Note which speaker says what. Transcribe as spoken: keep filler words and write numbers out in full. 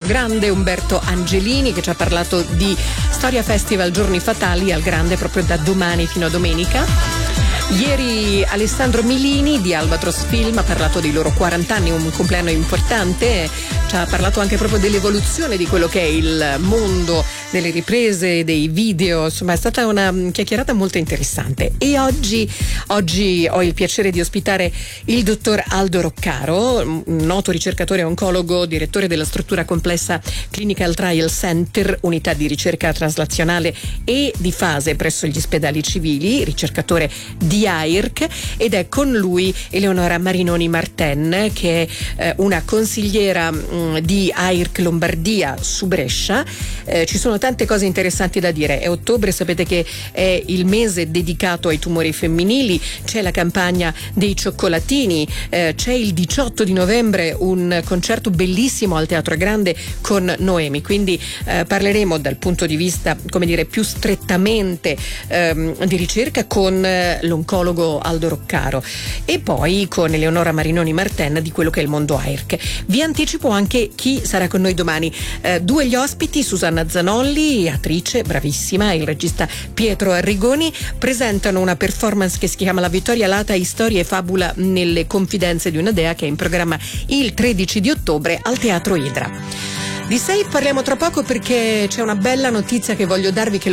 Speaker 1: grande Umberto Angelini, che ci ha parlato di Storia Festival Giorni Fatali al grande proprio da domani fino a domenica. Ieri Alessandro Milini di Albatros Film ha parlato dei loro quaranta anni, un compleanno importante, ci ha parlato anche proprio dell'evoluzione di quello che è il mondo delle riprese, dei video, insomma è stata una chiacchierata molto interessante. E oggi, oggi ho il piacere di ospitare il dottor Aldo Roccaro, un noto ricercatore oncologo, direttore della struttura complessa Clinical Trial Center, unità di ricerca traslazionale e di fase presso gli ospedali civili, ricercatore di A I R C, ed è con lui Eleonora Marinoni Marten, che è eh, una consigliera mh, di A I R C Lombardia su Brescia. Eh, ci sono tante cose interessanti da dire. È ottobre, sapete che è il mese dedicato ai tumori femminili, c'è la campagna dei cioccolatini, eh, c'è il diciotto di novembre un concerto bellissimo al Teatro Grande con Noemi, quindi eh, parleremo dal punto di vista, come dire, più strettamente ehm, di ricerca con eh, l'oncologo Aldo Roccaro e poi con Eleonora Marinoni Marten di quello che è il mondo A I R C. Vi anticipo anche chi sarà con noi domani. Eh, due gli ospiti: Susanna Zanolli, attrice bravissima, e il regista Pietro Arrigoni presentano una performance che si chiama La vittoria alata, storia e fabula nelle confidenze di una dea, che è in programma il tredici di ottobre al Teatro Idra. Di Safe parliamo tra poco, perché c'è una bella notizia che voglio darvi, che